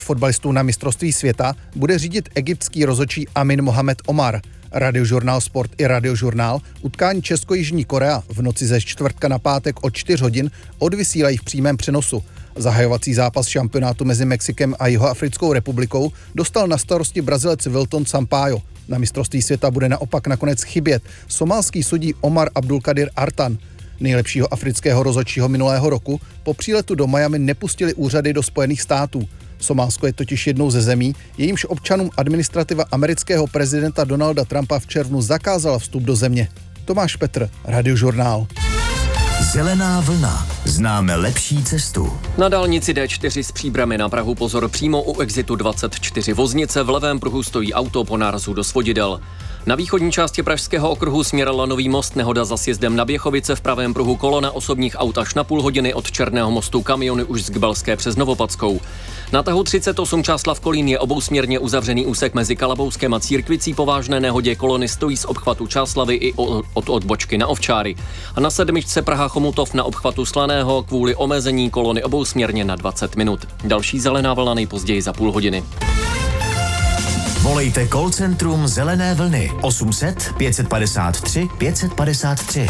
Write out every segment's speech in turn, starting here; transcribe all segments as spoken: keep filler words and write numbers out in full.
Fotbalistů na mistrovství světa bude řídit egyptský rozhodčí Amin Mohamed Omar. Radiožurnál Sport i Radiožurnál utkání Česko-Jižní Korea v noci ze čtvrtka na pátek od čtyř hodin odvysílají v přímém přenosu. Zahajovací zápas šampionátu mezi Mexikem a Jihoafrickou republikou dostal na starosti Brazilec Wilton Sampaio. Na mistrovství světa bude naopak nakonec chybět somálský sudí Omar Abdulkadir Artan. Nejlepšího afrického rozhodčího minulého roku po příletu do Miami nepustili úřady do Spojených států. Somálsko je totiž jednou ze zemí, jejímž občanům administrativa amerického prezidenta Donalda Trumpa v červnu zakázala vstup do země. Tomáš Petr, Radiožurnál. Zelená vlna. Známe lepší cestu. Na dálnici D čtyři z Příbrami na Prahu pozor přímo u exitu dvacet čtyři Voznice. V levém pruhu stojí auto po nárazu do svodidel. Na východní části Pražského okruhu směr Lanový most nehoda za sjezdem na Běchovice, v pravém pruhu kolona osobních aut až na půl hodiny, od Černého mostu kamiony už z Kbelské přes Novopadskou. Na tahu třicet osm Čáslav Kolín je obousměrně uzavřený úsek mezi Kalabouskem a Církvicí. Po vážné nehodě kolony stojí z obchvatu Čáslavy i od odbočky na Ovčáry. A na sedmičce Praha Chomutov na obchvatu Slaného kvůli omezení kolony obousměrně na dvacet minut. Další zelená vlna nejpozději za půl hodiny. Volejte call centrum Zelené vlny osm set pět padesát tři pět padesát tři.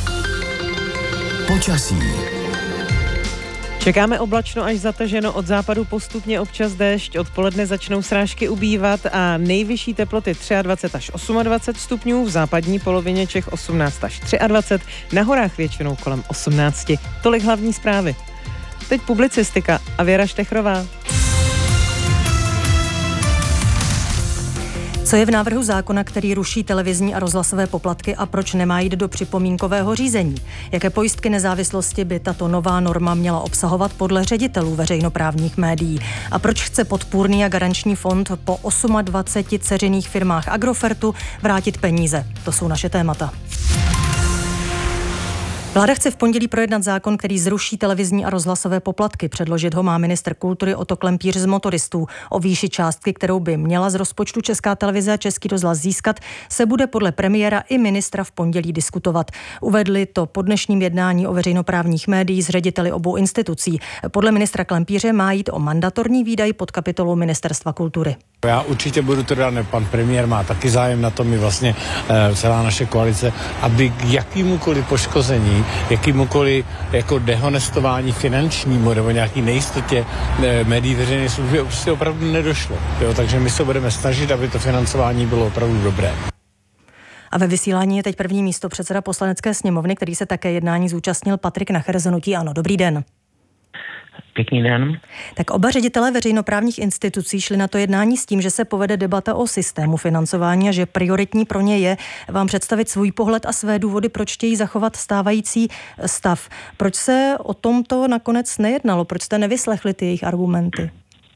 Počasí. Čekáme oblačno až zataženo, od západu postupně občas déšť, odpoledne začnou srážky ubývat a nejvyšší teploty dvacet tři až dvacet osm stupňů, v západní polovině Čech osmnáct až dvacet tři, na horách většinou kolem osmnáct. Tolik hlavní zprávy. Teď publicistika a Věra Štechrová. Co je v návrhu zákona, který ruší televizní a rozhlasové poplatky a proč nemá jít do připomínkového řízení? Jaké pojistky nezávislosti by tato nová norma měla obsahovat podle ředitelů veřejnoprávních médií? A proč chce podpůrný a garanční fond po dvaceti osmi dceřiných firmách Agrofertu vrátit peníze? To jsou naše témata. Vláda chce v pondělí projednat zákon, který zruší televizní a rozhlasové poplatky. Předložit ho má ministr kultury Otto Klempíř z Motoristů. O výši částky, kterou by měla z rozpočtu Česká televize a Český rozhlas získat, se bude podle premiéra i ministra v pondělí diskutovat. Uvedli to po dnešním jednání o veřejnoprávních médiích s řediteli obou institucí. Podle ministra Klempíře má jít o mandatorní výdaj pod kapitolou Ministerstva kultury. Já určitě budu to dát, pan premiér má taky zájem na tom, i vlastně e, celá naše koalice, aby k jakýmukoliv poškození, jakýmukoliv jako dehonestování finančnímu nebo nějaký nejistotě e, médií veřejné služby prostě opravdu nedošlo. Jo, takže my se budeme snažit, aby to financování bylo opravdu dobré. A ve vysílání je teď první místo předseda Poslanecké sněmovny, který se také jednání zúčastnil, Patrik Nacher z hnutí ANO. Dobrý den. Pěkný den. Tak oba ředitelé veřejnoprávních institucí šli na to jednání s tím, že se povede debata o systému financování a že prioritní pro ně je vám představit svůj pohled a své důvody, proč chtějí zachovat stávající stav. Proč se o tomto nakonec nejednalo? Proč jste nevyslechli ty jejich argumenty?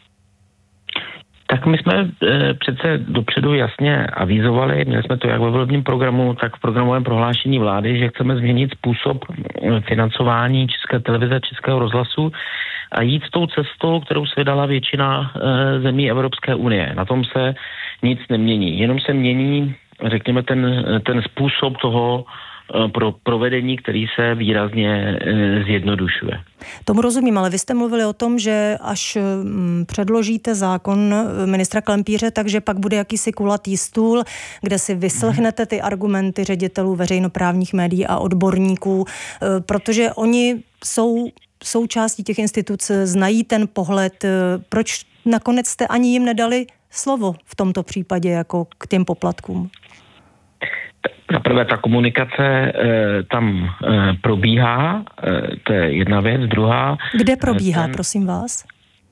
Tak my jsme e, přece dopředu jasně avizovali, měli jsme to jak ve volebním programu, tak v programovém prohlášení vlády, že chceme změnit způsob financování České televize, Českého rozhlasu a jít tou cestou, kterou se vydala většina e, zemí Evropské unie. Na tom se nic nemění, jenom se mění, řekněme, ten, ten způsob toho pro provedení, který se výrazně e, zjednodušuje. Tomu rozumím, ale vy jste mluvili o tom, že až m, předložíte zákon ministra Klempíře, takže pak bude jakýsi kulatý stůl, kde si vyslechnete ty argumenty ředitelů veřejnoprávních médií a odborníků, e, protože oni jsou součástí těch institucí, znají ten pohled. E, proč nakonec jste ani jim nedali slovo v tomto případě jako k těm poplatkům? Zaprvé ta komunikace e, tam e, probíhá, e, to je jedna věc, druhá... Kde probíhá, ten, prosím vás?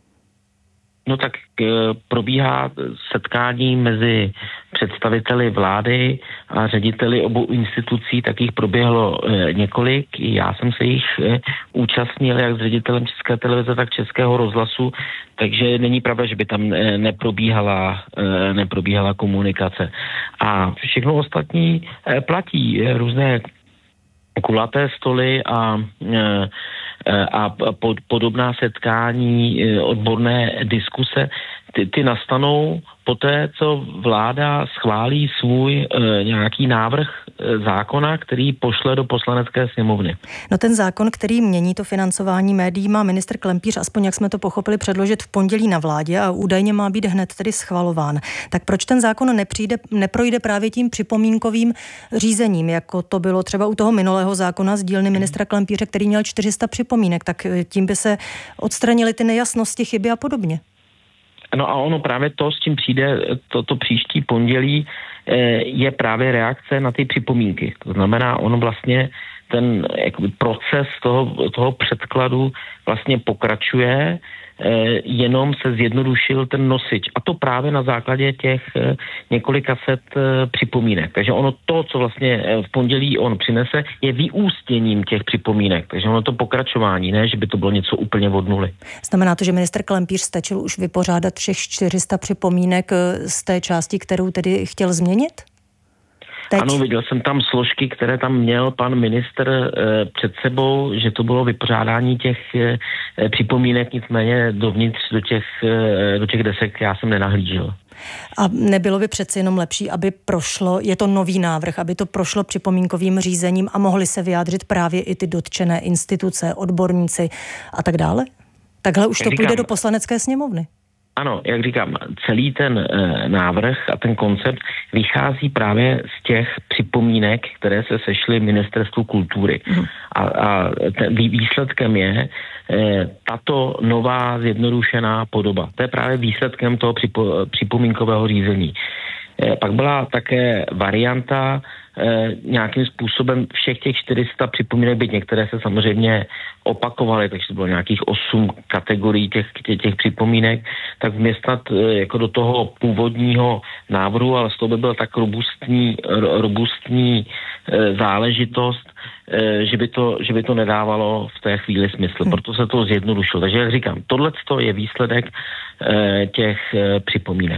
No tak e, probíhá setkání mezi představiteli vlády a řediteli obou institucí, tak jich proběhlo e, několik. Já jsem se jich e, účastnil jak s ředitelem České televize, tak Českého rozhlasu, takže není pravda, že by tam e, neprobíhala, e, neprobíhala komunikace. A všechno ostatní e, platí e, různé kulaté stoly a e, a podobná setkání, odborné diskuse, ty, ty nastanou poté, co vláda schválí svůj e, nějaký návrh e, zákona, který pošle do Poslanecké sněmovny. No ten zákon, který mění to financování médií, má ministr Klempíř, aspoň jak jsme to pochopili, předložit v pondělí na vládě a údajně má být hned tedy schvalován. Tak proč ten zákon nepřijde, neprojde právě tím připomínkovým řízením, jako to bylo třeba u toho minulého zákona z dílny ministra Klempíře, který měl čtyři sta připomínek, tak tím by se odstranily ty nejasnosti, chyby a podobně. No a ono právě to, s čím přijde to, to příští pondělí, je právě reakce na ty připomínky. To znamená, ono vlastně ten jakoby, proces toho, toho předkladu vlastně pokračuje, jenom se zjednodušil ten nosič. A to právě na základě těch několika set připomínek. Takže ono to, co vlastně v pondělí on přinese, je vyústěním těch připomínek. Takže ono to pokračování, ne, že by to bylo něco úplně od nuly. Znamená to, že ministr Klempíř stačil už vypořádat všech čtyři sta připomínek z té části, kterou tedy chtěl změnit? Teď. Ano, viděl jsem tam složky, které tam měl pan ministr e, před sebou, že to bylo vypořádání těch e, připomínek, nicméně dovnitř do těch, e, do těch desek já jsem nenahlížel. A nebylo by přeci jenom lepší, aby prošlo, je to nový návrh, aby to prošlo připomínkovým řízením a mohli se vyjádřit právě i ty dotčené instituce, odborníci a tak dále? Takhle už Jak to říkám, půjde do Poslanecké sněmovny. Ano, jak říkám, celý ten e, návrh a ten koncept vychází právě z těch připomínek, které se sešly Ministerstvu kultury. Mm. A, a ten výsledkem je e, tato nová zjednodušená podoba. To je právě výsledkem toho připo, připomínkového řízení. E, pak byla také varianta e, nějakým způsobem všech těch čtyři sta připomínek, byť některé se samozřejmě opakovaly, takže to bylo nějakých osm kategorií těch, těch, těch připomínek, tak vměstnat e, jako do toho původního návrhu, ale z toho by byl tak robustní, robustní e, záležitost, e, že by to, že by to nedávalo v té chvíli smysl. Proto se to zjednodušilo. Takže jak říkám, tohleto je výsledek e, těch e, připomínek.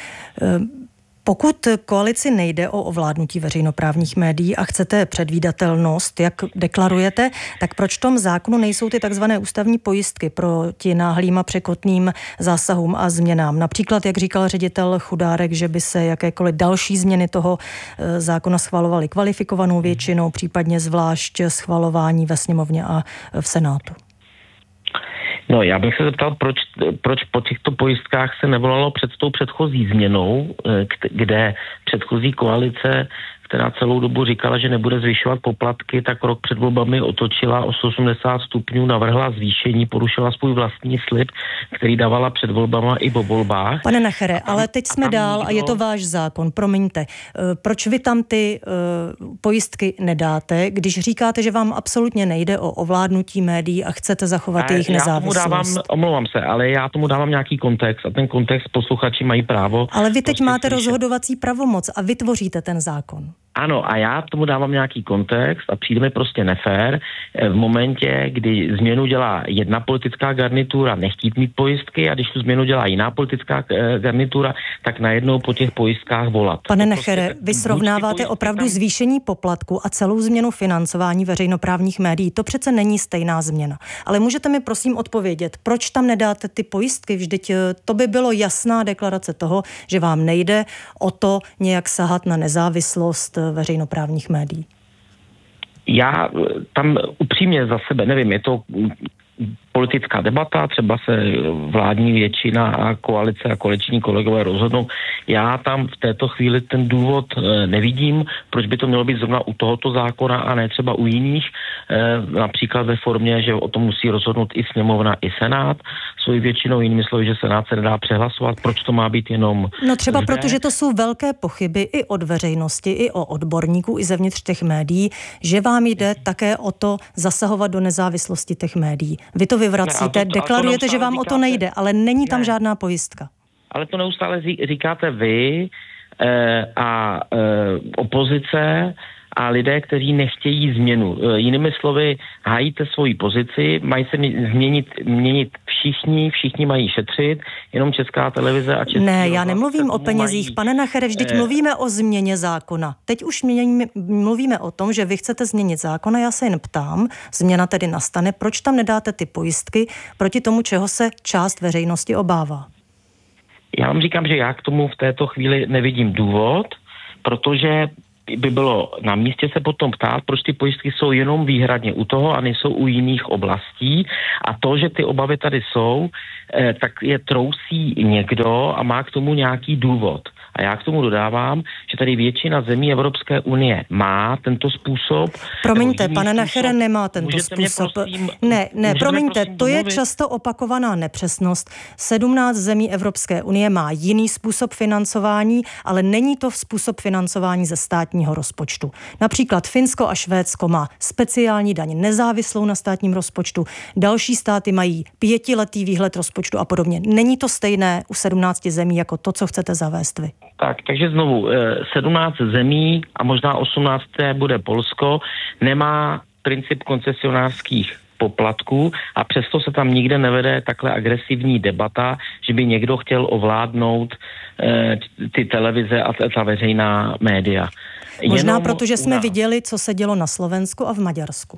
Um. Pokud koalici nejde o ovládnutí veřejnoprávních médií a chcete předvídatelnost, jak deklarujete, tak proč v tom zákonu nejsou ty takzvané ústavní pojistky proti náhlým a překotným zásahům a změnám? Například, jak říkal ředitel Chudárek, že by se jakékoliv další změny toho zákona schvalovaly kvalifikovanou většinou, případně zvlášť schvalování ve sněmovně a v Senátu. No, já bych se zeptal, proč, proč po těchto pojistkách se nevolalo před tou předchozí změnou, kde předchozí koalice, která celou dobu říkala, že nebude zvyšovat poplatky, tak rok před volbami otočila o sto osmdesát stupňů, navrhla zvýšení, porušila svůj vlastní slib, který dávala před volbama i po volbách. Pane Nachere, tam, ale teď jsme dál nikdo... a je to váš zákon, promiňte. Proč vy tam ty uh, pojistky nedáte, když říkáte, že vám absolutně nejde o ovládnutí médií a chcete zachovat a jejich já nezávislost? Tomu dávám, omlouvám se, ale já tomu dávám nějaký kontext a ten kontext posluchači mají právo. Ale vy teď prostě máte slyšet. rozhodovací pravomoc a vytvoříte ten zákon. Ano, a já tomu dávám nějaký kontext a přijde mi prostě nefér v momentě, kdy změnu dělá jedna politická garnitura nechtít mít pojistky a když tu změnu dělá jiná politická garnitura, tak najednou po těch pojistkách volat. Pane Nechere, prostě, vy srovnáváte opravdu tam... zvýšení poplatku a celou změnu financování veřejnoprávních médií. To přece není stejná změna. Ale můžete mi prosím odpovědět, proč tam nedáte ty pojistky? Vždyť to by bylo jasná deklarace toho, že vám nejde o to nějak sahat na nezávislost veřejnoprávních médií. Já tam upřímně za sebe nevím, je to politická debata, třeba se vládní většina a koalice a koaliční kolegové rozhodnou. Já tam v této chvíli ten důvod nevidím, proč by to mělo být zrovna u tohoto zákona a ne třeba u jiných, například ve formě, že o tom musí rozhodnout i sněmovna, i senát. Svojí většinou, jinými slovy, že senát se nedá přehlasovat, proč to má být jenom... No třeba zde? Protože to jsou velké pochyby i od veřejnosti, i o odborníků, i zevnitř těch médií, že vám jde také o to zasahovat do nezávislosti těch médií. Vy to vyvracíte, ne, to, deklarujete, to že vám říkáte, o to nejde, ale není tam ne. žádná pojistka. Ale to neustále říkáte vy e, a e, opozice a lidé, kteří nechtějí změnu. E, jinými slovy, hájíte svoji pozici, mají se změnit, měnit všichni, všichni mají šetřit, jenom Česká televize a Český Ne, já nemluvím o penězích. Mají, Pane Nachere, vždyť e, mluvíme o změně zákona. Teď už měníme, mluvíme o tom, že vy chcete změnit zákon a já se jen ptám, změna tedy nastane, proč tam nedáte ty pojistky proti tomu, čeho se část veřejnosti obává? Já vám říkám, že já k tomu v této chvíli nevidím důvod, protože by bylo na místě se potom ptát, proč ty pojistky jsou jenom výhradně u toho a nejsou u jiných oblastí. A to, že ty obavy tady jsou, eh, tak je trousí někdo a má k tomu nějaký důvod. A já k tomu dodávám, že tady většina zemí Evropské unie má tento způsob. Promiňte, pane Nachere, nemá tento způsob. Prosím, ne, ne, promiňte, to je často opakovaná nepřesnost. sedmnáct zemí Evropské unie má jiný způsob financování, ale není to způsob financování ze státního rozpočtu. Například Finsko a Švédsko má speciální daň nezávislou na státním rozpočtu, další státy mají pětiletý výhled rozpočtu a podobně. Není to stejné u sedmnácti zemí jako to, co chcete zavést vy. Tak, takže znovu, sedmnáct zemí a možná osmnáct bude Polsko, nemá princip koncesionářských poplatků a přesto se tam nikde nevede takhle agresivní debata, že by někdo chtěl ovládnout eh, ty televize a ta veřejná média. Možná Jenom protože jsme na... viděli, co se dělo na Slovensku a v Maďarsku.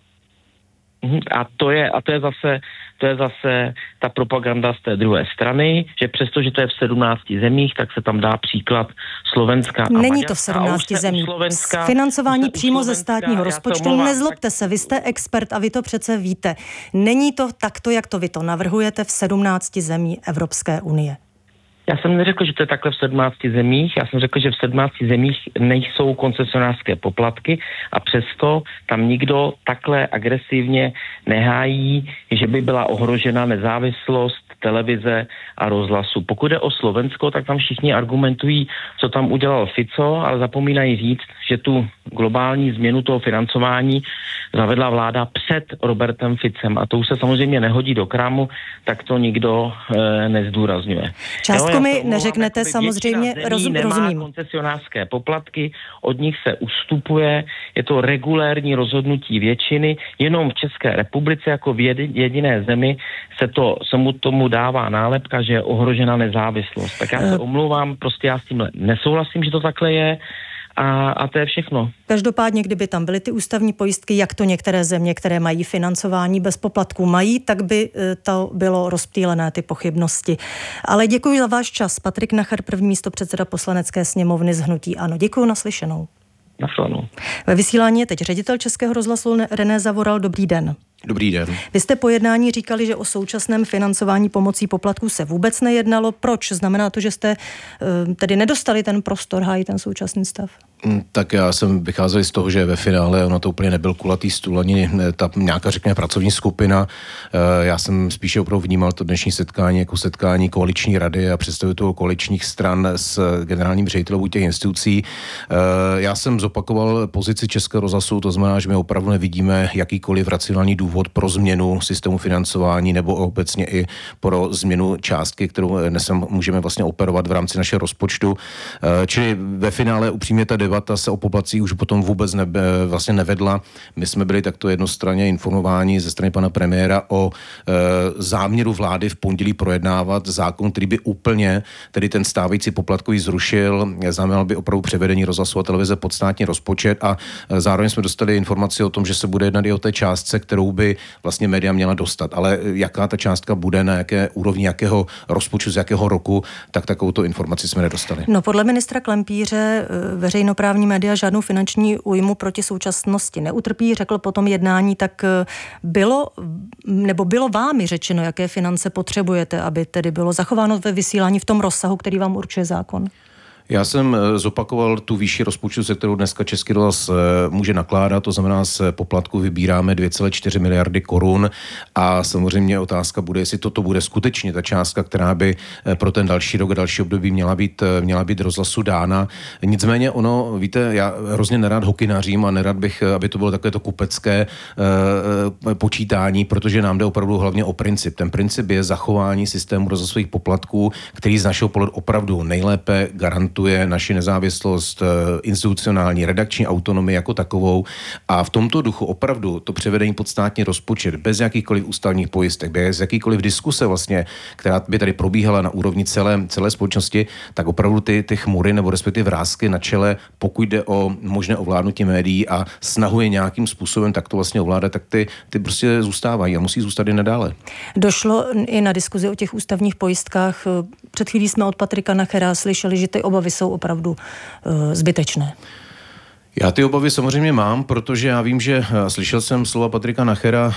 A to je, a to je zase, to je zase ta propaganda z té druhé strany, že přestože to je v sedmnácti zemích, tak se tam dá příklad Slovenska a Není Maďarska. to v sedmnácti zemích. Financování přímo ze státního rozpočtu. Omlouvám, nezlobte se, vy jste expert a vy to přece víte. Není to takto, jak to vy to navrhujete v sedmnácti zemí Evropské unie. Já jsem neřekl, že to je takhle v sedmnácti zemích, já jsem řekl, že v sedmnácti zemích nejsou koncesionářské poplatky a přesto tam nikdo takhle agresivně nehájí, že by byla ohrožena nezávislost televize a rozhlasu. Pokud jde o Slovensko, tak tam všichni argumentují, co tam udělal Fico, ale zapomínají říct, že tu globální změnu toho financování zavedla vláda před Robertem Ficem a to už se samozřejmě nehodí do krámu, tak to nikdo e, nezdůrazňuje. Částku mi neřeknete, jakoby samozřejmě, roz, nemá rozumím. koncesionářské poplatky, od nich se ustupuje, je to regulérní rozhodnutí většiny, jenom v České republice jako v jediné zemi se, to, se mu tomu dává nálepka, že je ohrožena nezávislost. Tak já se omlouvám, prostě já s tím nesouhlasím, že to takhle je. A, a to je všechno. Každopádně, kdyby tam byly ty ústavní pojistky, jak to některé země, které mají financování bez poplatků mají, tak by to bylo rozptýlené, ty pochybnosti. Ale děkuji za váš čas. Patrik Nacher, první místopředseda Poslanecké sněmovny z hnutí ANO. Děkuji, naslyšenou. Naslyšenou. Ve vysílání je teď ředitel Českého rozhlasu René Zavoral. Dobrý den. Dobrý den. Vy jste po jednání říkali, že o současném financování pomocí poplatků se vůbec nejednalo. Proč? Znamená to, že jste tedy nedostali ten prostor hájit ten současný stav? Tak já jsem vycházel z toho, že ve finále ono to úplně nebyl kulatý stůl, ani ta nějaká, řekněme, pracovní skupina. Já jsem spíše opravdu vnímal to dnešní setkání jako setkání koaliční rady a představitelů koaličních stran s generálním ředitelem těch institucí. Já jsem zopakoval pozici Českého rozhlasu, to znamená, že my opravdu nevidíme jakýkoliv racionální důvod pro změnu systému financování nebo obecně i pro změnu částky, kterou dnes můžeme vlastně operovat v rámci našeho rozpočtu. Čili ve finále upřímně ta debata se o poplatcích už potom vůbec ne, vlastně nevedla. My jsme byli takto jednostranně informováni ze strany pana premiéra o e, záměru vlády v pondělí projednávat zákon, který by úplně tedy ten stávající poplatkový zrušil, znamenal by opravdu převedení rozhlasu a televize pod státní rozpočet a e, zároveň jsme dostali informaci o tom, že se bude jednat i o té částce, kterou by vlastně média měla dostat. Ale jaká ta částka bude, na jaké úrovni, jakého rozpočtu, z jakého roku, tak takovouto informaci jsme nedostali. No podle ministra Klempíře veřejnoprávní média žádnou finanční újmu proti současnosti neutrpí. Řekl po tom jednání, tak bylo, nebo bylo vámi řečeno, jaké finance potřebujete, aby tedy bylo zachováno ve vysílání v tom rozsahu, který vám určuje zákon? Já jsem zopakoval tu výši rozpočtu, se kterou dneska Český rozhlas může nakládat, to znamená z poplatku vybíráme dvě celé čtyři miliardy korun a samozřejmě otázka bude, jestli toto bude skutečně ta částka, která by pro ten další rok a další období měla být, měla být rozhlasu dána. Nicméně ono, víte, já hrozně nerad hokynařím a nerad bych, aby to bylo takové to kupecké eh, počítání, protože nám jde opravdu hlavně o princip. Ten princip je zachování systému rozhlasových poplatků, který z našeho pohledu opravdu nejlépe garantuje garantuje naši nezávislost, institucionální, redakční autonomii jako takovou a v tomto duchu opravdu to převedení pod státní rozpočet bez jakýchkoliv ústavních pojistek, bez jakýkoliv diskuse vlastně, která by tady probíhala na úrovni celé, celé společnosti, tak opravdu ty, ty chmury nebo respektive vrásky na čele, pokud jde o možné ovládnutí médií a snahu je nějakým způsobem tak to vlastně ovládat, tak ty, ty prostě zůstávají a musí zůstat i nadále. Došlo i na diskuzi o těch ústavních pojistkách. Před chvílí jsme od Patrika Nachera slyšeli, že ty obavy jsou opravdu uh, zbytečné. Já ty obavy samozřejmě mám, protože já vím, že slyšel jsem slova Patrika Nachera,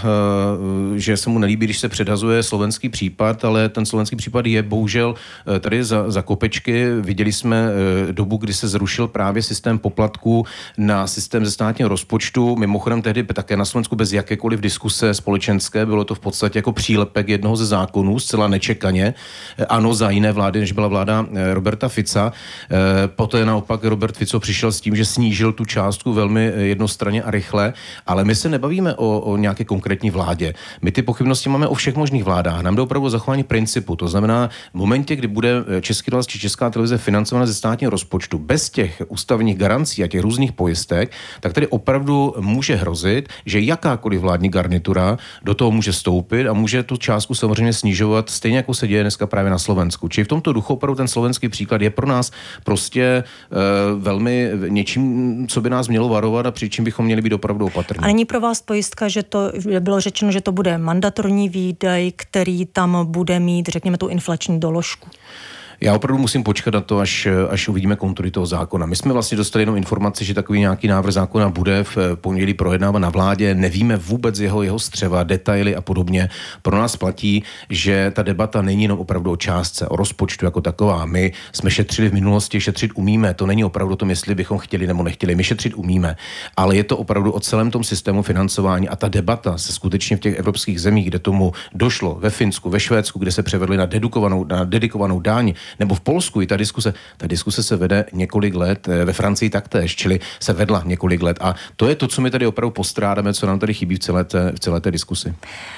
že se mu nelíbí, když se předhazuje slovenský případ, ale ten slovenský případ je bohužel tady za, za kopečky. Viděli jsme dobu, kdy se zrušil právě systém poplatků na systém ze státního rozpočtu. Mimochodem tehdy také na Slovensku bez jakékoliv diskuse společenské, bylo to v podstatě jako přílepek jednoho ze zákonů, zcela nečekaně. Ano, za jiné vlády, než byla vláda Roberta Fica. Poté naopak Robert Fico přišel s tím, že snížil tu částku velmi jednostranně a rychle, ale my se nebavíme o, o nějaké konkrétní vládě. My ty pochybnosti máme o všech možných vládách. Nám jde opravdu o zachování principu. To znamená, v momentě, kdy bude Český rozhlas či Česká televize financována ze státního rozpočtu bez těch ústavních garancí a těch různých pojistek, tak tedy opravdu může hrozit, že jakákoliv vládní garnitura do toho může vstoupit a může tu částku samozřejmě snižovat, stejně jako se děje dneska právě na Slovensku. Čili v tomto duchu opravdu ten slovenský příklad je pro nás prostě e, velmi něčím, co by nás mělo varovat a přičím bychom měli být opravdu opatrní. A není pro vás pojistka, že to bylo řečeno, že to bude mandatorní výdaj, který tam bude mít, řekněme, tu inflační doložku? Já opravdu musím počkat na to, až, až uvidíme kontury toho zákona. My jsme vlastně dostali jenom informaci, že takový nějaký návrh zákona bude v pondělí projednávat na vládě. Nevíme vůbec jeho, jeho střeva, detaily a podobně. Pro nás platí, že ta debata není jenom opravdu o částce, o rozpočtu jako taková. My jsme šetřili v minulosti, šetřit umíme. To není opravdu o tom, jestli bychom chtěli nebo nechtěli. My šetřit umíme. Ale je to opravdu o celém tom systému financování a ta debata se skutečně v těch evropských zemích, kde tomu došlo, ve Finsku, ve Švédsku, kde se převedli na dedikovanou, na dedikovanou daň, nebo v Polsku i ta diskuse, ta diskuse se vede několik let, ve Francii taktéž, čili se vedla několik let a to je to, co my tady opravdu postrádáme, co nám tady chybí v celé té, v celé té diskusi.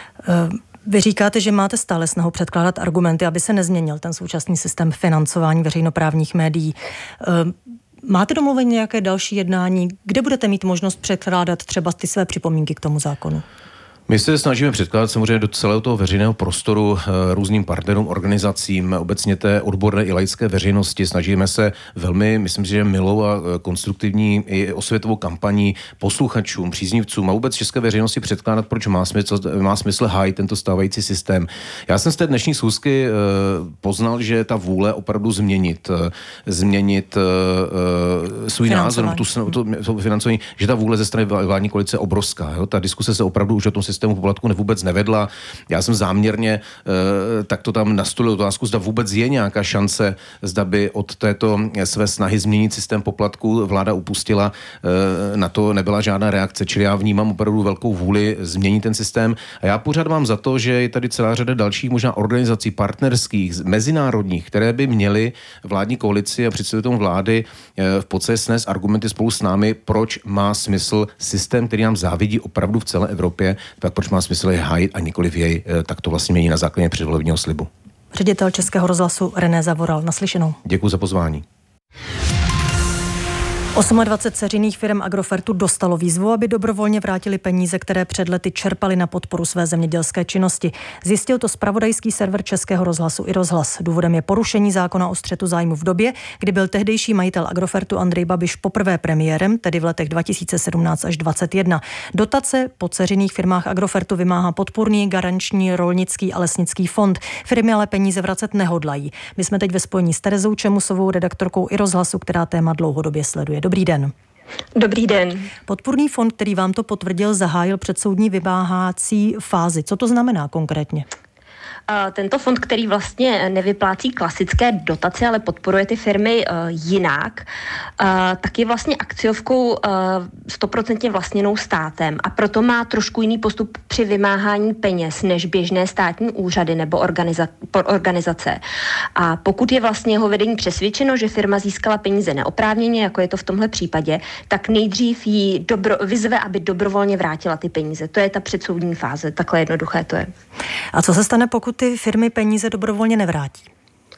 Vy říkáte, že máte stále snahu předkládat argumenty, aby se nezměnil ten současný systém financování veřejnoprávních médií. Máte domluvené nějaké další jednání, kde budete mít možnost předkládat třeba ty své připomínky k tomu zákonu? My se snažíme předkládat samozřejmě do celého toho veřejného prostoru různým partnerům, organizacím, obecně té odborné i laické veřejnosti. Snažíme se velmi, myslím si, že milou a konstruktivní i osvětovou kampaní posluchačům, příznivcům a vůbec české veřejnosti předkládat, proč má smysl, má smysl hájit tento stávající systém. Já jsem z té dnešní schůzky poznal, že ta vůle opravdu změnit, změnit svůj názor na tu, to, to financování, že ta vůle ze strany vládní koalice je obrovská. Jo? Ta diskuse se opravdu už o tom systému poplatku vůbec nevedla. Já jsem záměrně e, takto tam nastolil otázku, zda vůbec je nějaká šance, zda by od této své snahy změnit systém poplatku vláda upustila. E, na to nebyla žádná reakce, čili já vnímám opravdu velkou vůli změnit ten systém. A já pořád mám za to, že je tady celá řada dalších možná organizací partnerských, mezinárodních, které by měly vládní koalici a představitelům vlády e, v podstatě snést argumenty spolu s námi, proč má smysl systém, který nám závidí opravdu v celé Evropě, tak proč má smysl je hájit a nikoliv jej, tak to vlastně mění na základě předvolebního slibu. Ředitel Českého rozhlasu René Zavoral, naslyšenou. Děkuji za pozvání. dvacet osm dceřiných firm Agrofertu dostalo výzvu, aby dobrovolně vrátili peníze, které před lety čerpali na podporu své zemědělské činnosti. Zjistil to zpravodajský server Českého rozhlasu i Rozhlas. Důvodem je porušení zákona o střetu zájmu v době, kdy byl tehdejší majitel Agrofertu Andrej Babiš poprvé premiérem, tedy v letech dva tisíce sedmnáct až dvacet jedna. Dotace po dceřiných firmách Agrofertu vymáhá podpůrný, garanční, rolnický a lesnický fond. Firmy ale peníze vracet nehodlají. My jsme teď ve spojení s Terezou Čemusovou, redaktorkou i Rozhlasu, která téma dlouhodobě sleduje. Dobrý den. Dobrý den. Podpůrný fond, který vám to potvrdil, zahájil předsoudní vymáhací fázi. Co to znamená konkrétně? Tento fond, který vlastně nevyplácí klasické dotace, ale podporuje ty firmy uh, jinak, uh, tak je vlastně akciovkou stoprocentně uh, vlastněnou státem a proto má trošku jiný postup při vymáhání peněz než běžné státní úřady nebo organiza- organizace. A pokud je vlastně jeho vedení přesvědčeno, že firma získala peníze neoprávněně, jako je to v tomhle případě, tak nejdřív jí dobro, vyzve, aby dobrovolně vrátila ty peníze. To je ta předsoudní fáze, takhle jednoduché to je. A co se stane, pokud ty firmy peníze dobrovolně nevrátí?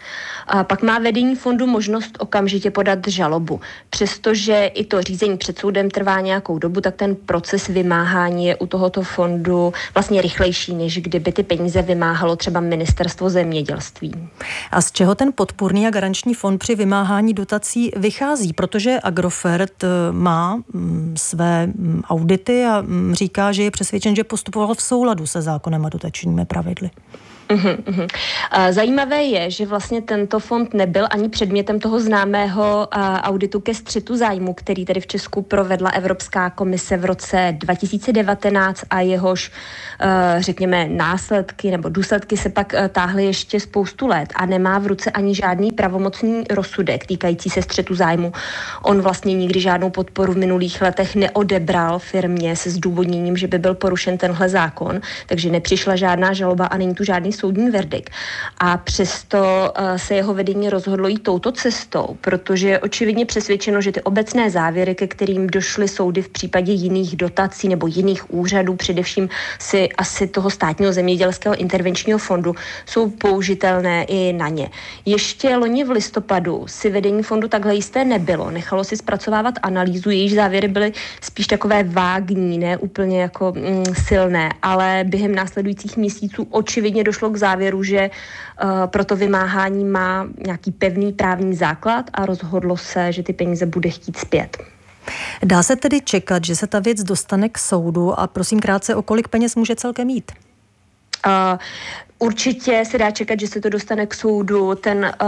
A pak má vedení fondu možnost okamžitě podat žalobu. Přestože i to řízení před soudem trvá nějakou dobu, tak ten proces vymáhání je u tohoto fondu vlastně rychlejší, než kdyby ty peníze vymáhalo třeba ministerstvo zemědělství. A z čeho ten podpůrný a garanční fond při vymáhání dotací vychází? Protože Agrofert má své audity a říká, že je přesvědčen, že postupoval v souladu se zákonem a dotačními pravidly. Uhum, uhum. Zajímavé je, že vlastně tento fond nebyl ani předmětem toho známého auditu ke střetu zájmu, který tady v Česku provedla Evropská komise v roce dva tisíce devatenáct a jehož, řekněme, následky nebo důsledky se pak táhly ještě spoustu let a nemá v ruce ani žádný pravomocný rozsudek týkající se střetu zájmu. On vlastně nikdy žádnou podporu v minulých letech neodebral firmě se zdůvodněním, že by byl porušen tenhle zákon, takže nepřišla žádná žaloba a není tu žádný soudní verdikt. A přesto se jeho vedení rozhodlo jít touto cestou, protože je očividně přesvědčeno, že ty obecné závěry, ke kterým došly soudy v případě jiných dotací nebo jiných úřadů, především si asi toho státního zemědělského intervenčního fondu, jsou použitelné i na ně. Ještě loni v listopadu si vedení fondu takhle jisté nebylo. Nechalo si zpracovávat analýzu, jejíž závěry byly spíš takové vágní, ne úplně jako mm, silné, ale během následujících měsíců očividně došlo k závěru, že uh, pro to vymáhání má nějaký pevný právní základ a rozhodlo se, že ty peníze bude chtít zpět. Dá se tedy čekat, že se ta věc dostane k soudu a prosím krátce, o kolik peněz může celkem jít? Uh, Určitě se dá čekat, že se to dostane k soudu. Ten uh,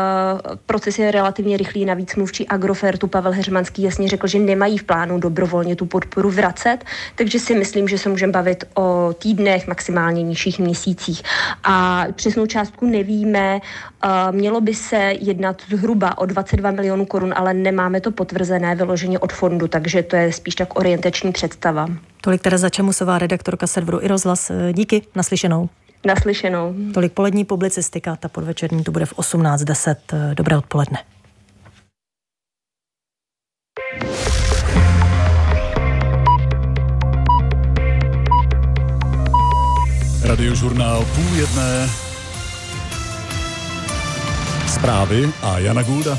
proces je relativně rychlý, navíc mluvčí Agrofertu Pavel Heřmanský jasně řekl, že nemají v plánu dobrovolně tu podporu vracet, takže si myslím, že se můžeme bavit o týdnech, maximálně nižších měsících. A přesnou částku nevíme, uh, mělo by se jednat zhruba o dvacet dva milionů korun, ale nemáme to potvrzené vyloženě od fondu, takže to je spíš tak orientační představa. Tolik Tereza Čemusová, redaktorka serveru iRozhlas. Díky, naslyšenou. Naslyšenou. Tolik polední publicistika, ta podvečerní tu bude v osmnáct deset. Dobré odpoledne. Radiožurnál půl jedné. Zprávy a Jana Gulda.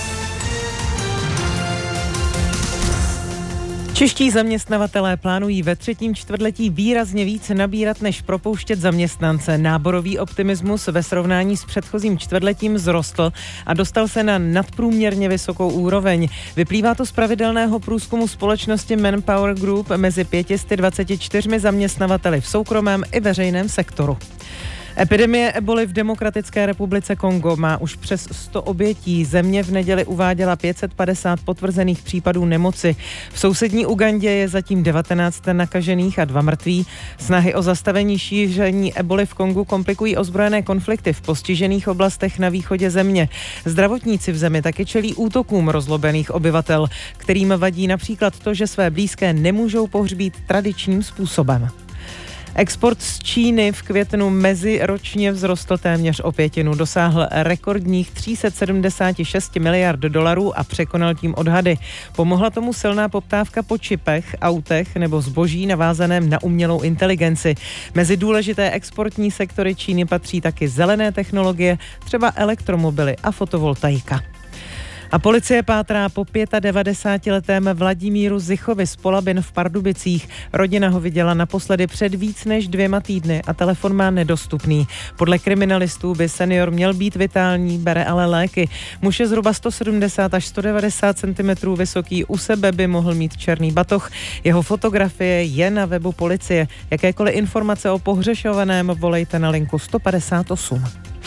Čeští zaměstnavatelé plánují ve třetím čtvrtletí výrazně víc nabírat, než propouštět zaměstnance. Náborový optimismus ve srovnání s předchozím čtvrtletím vzrostl a dostal se na nadprůměrně vysokou úroveň. Vyplývá to z pravidelného průzkumu společnosti Manpower Group mezi pět set dvacet čtyři zaměstnavateli v soukromém i veřejném sektoru. Epidemie eboly v Demokratické republice Kongo má už přes sto obětí. Země v neděli uváděla pět set padesát potvrzených případů nemoci. V sousední Ugandě je zatím devatenáct nakažených a dva mrtví. Snahy o zastavení šíření eboly v Kongu komplikují ozbrojené konflikty v postižených oblastech na východě země. Zdravotníci v zemi taky čelí útokům rozlobených obyvatel, kterým vadí například to, že své blízké nemůžou pohřbít tradičním způsobem. Export z Číny v květnu meziročně vzrostl téměř o pětinu, dosáhl rekordních tři sta sedmdesát šest miliard dolarů a překonal tím odhady. Pomohla tomu silná poptávka po čipech, autech nebo zboží navázaném na umělou inteligenci. Mezi důležité exportní sektory Číny patří taky zelené technologie, třeba elektromobily a fotovoltaika. A policie pátrá po devadesátipětiletém Vladimíru Zichovi z Polabin v Pardubicích. Rodina ho viděla naposledy před víc než dvěma týdny a telefon má nedostupný. Podle kriminalistů by senior měl být vitální, bere ale léky. Muž je zhruba sto sedmdesát až sto devadesát centimetrů vysoký, u sebe by mohl mít černý batoh. Jeho fotografie je na webu policie. Jakékoliv informace o pohřešovaném volejte na linku sto padesát osm.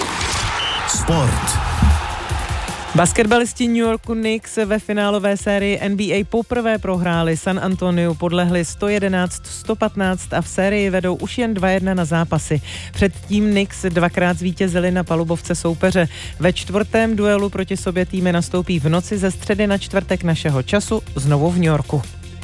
Sport. Basketbalisti New Yorku Knicks ve finálové sérii N B A poprvé prohráli. San Antoniu podlehli sto jedenáct sto patnáct a v sérii vedou už jen dva jedna na zápasy. Předtím Knicks dvakrát zvítězili na palubovce soupeře. Ve čtvrtém duelu proti sobě týmy nastoupí v noci ze středy na čtvrtek našeho času znovu v New Yorku.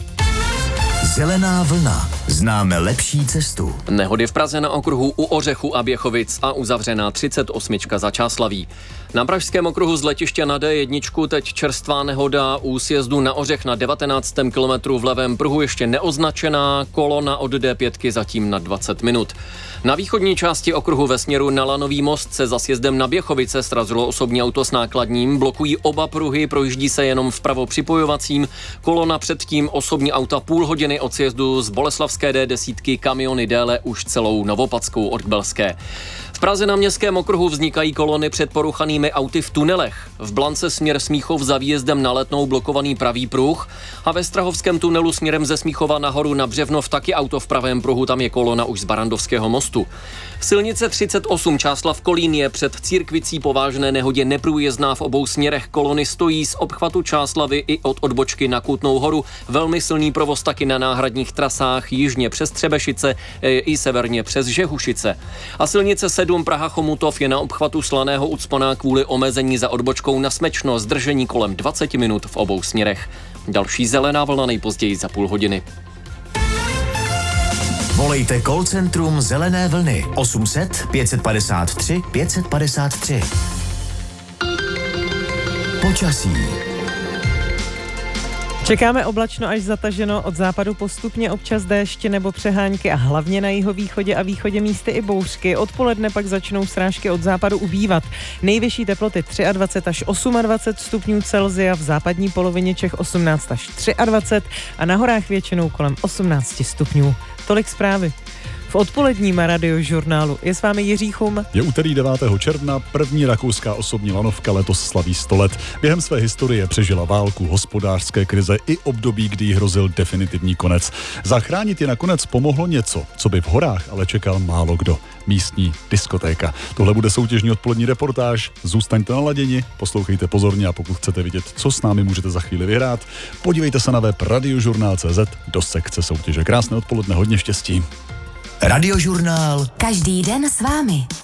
Zelená vlna. Známe lepší cestu. Nehody v Praze na okruhu u Ořechu a Běchovic a uzavřená třicet osm za Čáslaví. Na pražském okruhu z letiště na D jedna teď čerstvá nehoda u sjezdu na Ořech na devatenáctém kilometru v levém pruhu ještě neoznačená, kolona od D pět zatím na dvacet minut. Na východní části okruhu ve směru na Lanový most se za sjezdem na Běchovice srazilo osobní auto s nákladním, blokují oba pruhy, projíždí se jenom vpravo připojovacím, kolona předtím osobní auta půl hodiny od sjezdu z Boleslavské D deset, kamiony déle už celou Novopadskou od Kbelské. V Praze na městském okruhu vznikají kolony před poruchanými auty v tunelech. V Blance směr Smíchov za výjezdem na Letnou blokovaný pravý pruh a ve Strahovském tunelu směrem ze Smíchova nahoru na Břevnov taky auto v pravém pruhu, tam je kolona už z Barandovského mostu. Silnice třicet osm Čáslav Kolín je před Církvicí po vážné nehodě neprůjezdná v obou směrech. Kolony stojí z obchvatu Čáslavy i od odbočky na Kutnou Horu. Velmi silný provoz taky na náhradních trasách jižně přes Třebešice i severně přes Žehušice. A silnice sedm Praha Chomutov je na obchvatu Slaného ucpaná kvůli omezení za odbočkou na Smečno, zdržení kolem dvacet minut v obou směrech. Další zelená vlna nejpozději za půl hodiny. Volejte call centrum Zelené vlny osm set pět padesát tři pět padesát tři. Počasí. Čekáme oblačno až zataženo, od západu postupně občas déšť nebo přehánky a hlavně na jihovýchodě a východě místy i bouřky. Odpoledne pak začnou srážky od západu ubývat. Nejvyšší teploty dvacet tři až dvacet osm stupňů Celsia, v západní polovině Čech osmnáct až dvacet tři a na horách většinou kolem osmnáct stupňů. Tolik zprávy. V odpoledním radiožurnálu je s vámi Jiří Chum. Je úterý devátého června, první rakouská osobní lanovka letos slaví sto let. Během své historie přežila válku, hospodářské krize i období, kdy jí hrozil definitivní konec. Zachránit je nakonec pomohlo něco, co by v horách ale čekal málo kdo. Místní diskotéka. Tohle bude soutěžní odpolední reportáž. Zůstaňte naladěni, poslouchejte pozorně a pokud chcete vidět, co s námi můžete za chvíli vyhrát, podívejte se na web radiožurnál tečka cé zet do sekce soutěže. Krásné odpoledne, hodně štěstí. Radiožurnál. Každý den s vámi.